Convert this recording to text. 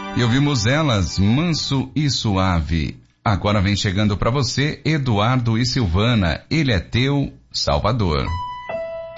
E ouvimos elas, Manso e Suave. Agora vem chegando para você, Eduardo e Silvana, Ele é Teu Salvador.